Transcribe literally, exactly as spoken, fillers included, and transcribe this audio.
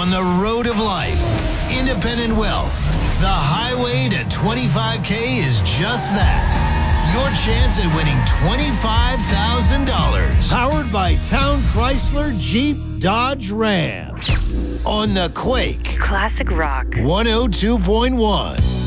On the road of life, independent wealth, the highway to twenty-five K is just that. Your chance at winning twenty-five thousand dollars. Powered by Town Chrysler Jeep Dodge Ram. On the Quake. Classic rock. one oh two point one.